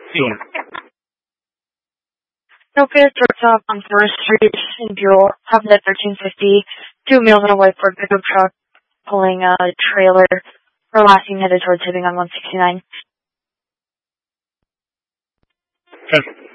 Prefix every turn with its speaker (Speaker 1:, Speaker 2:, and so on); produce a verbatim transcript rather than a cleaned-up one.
Speaker 1: Sure.
Speaker 2: Tokyo truck stop on Forest Street in Buell, happened at thirteen fifty. Two males in a white Ford pickup truck pulling a trailer were last seen headed towards Hibbing on one sixty-nine.
Speaker 1: Okay.